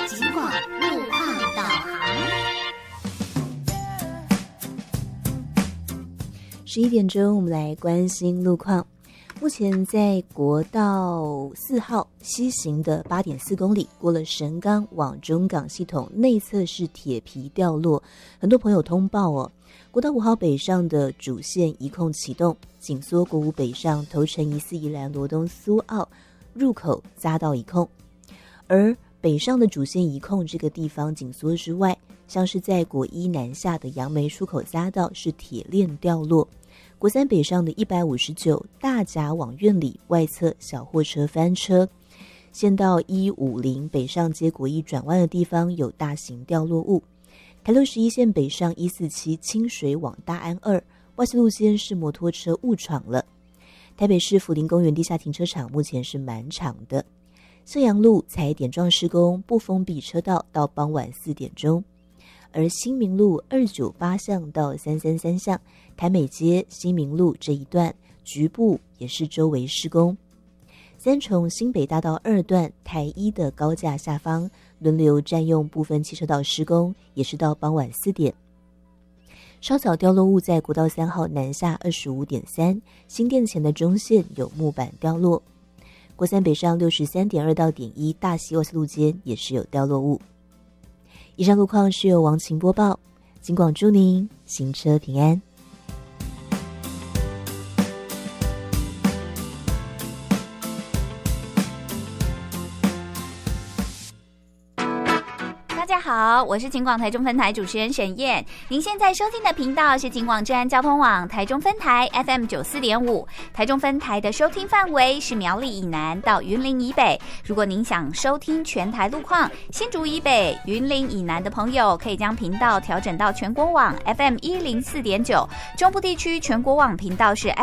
警广路况导航。 11点钟，我们来关心路况。目前在国道4号西行的 8.4 公里，过了神冈往中港系统内侧是铁皮掉落，很多朋友通报哦。国道5号北上的主线一控启动，紧缩国5北上头城宜4宜兰罗东苏澳入口匝道一控，而北上的主线一控这个地方紧缩之外，像是在国1南下的杨梅出口匝道是铁链掉落，国3北上的159大甲往苑里外侧小货车翻车，县道150北上接国1转弯的地方有大型掉落物，台61线北上147清水往大安2外侧路肩是摩托车误闯了，台北市福林公园地下停车场目前是满场的，向阳路才点状施工，不封闭车道到傍晚4点钟，而新民路298巷到333巷台美街新民路这一段局部也是周围施工，三重新北大道2段台1的高架下方轮流占用部分汽车道施工，也是到傍晚4点。稍早掉落物在国道3号南下 25.3 新店前的中线有木板掉落，国3北上 63.2 到点1大溪外侧路肩也是有掉落物。以上路况是由王晴播报，警广祝您行车平安。 大家好，我是警广台中分台主持人沈燕。您现在收听的频道是警广治安交通网台中分台 FM 94.5，台中分台的收听范围是苗栗以南到云林以北。如果您想收听全台路况，新竹以北、云林以南的朋友可以将频道调整到全国网 FM 104.9，中部地区全国网频道是